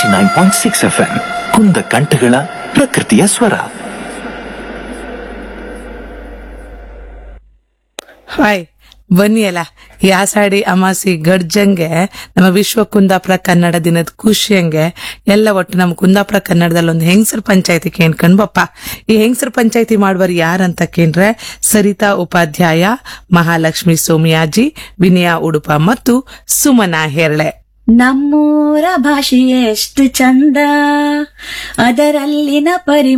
89.6 FM ಕುಂದ ಕಂಠಗಳ ಪ್ರಕೃತಿಯ ಸ್ವರ. ಹಾಯ್, ಬನ್ನಿ ಅಲ್ಲ ಯಾಸಾಡಿ ಅಮಾಸಿ ಗಡ್ಜಂಗೆ ನಮ್ಮ ವಿಶ್ವ ಕುಂದಾಪುರ ಕನ್ನಡ ದಿನದ ಖುಷಿಯಂಗೆ ಎಲ್ಲ ಒಟ್ಟು ನಮ್ಮ ಕುಂದಾಪುರ ಕನ್ನಡದಲ್ಲಿ ಒಂದು ಹೆಂಗಸರ ಪಂಚಾಯತಿ ಕೇಳ್ಕೊಂಡ್ ಬಪ್ಪ. ಈ ಹೆಂಗಸರ ಪಂಚಾಯತಿ ಮಾಡುವರು ಯಾರಂತ ಕೇಂದ್ರೆ ಸರಿತಾ ಉಪಾಧ್ಯಾಯ, ಮಹಾಲಕ್ಷ್ಮಿ ಸೋಮಿಯಾಜಿ, ವಿನಯಾ ಉಡುಪ ಮತ್ತು ಸುಮನಾ ಹೆರ್ಳೆ. ನಮ್ಮೂರ ಭಾಷೆ ಎಷ್ಟು ಚಂದ, ಅದರಲ್ಲಿನ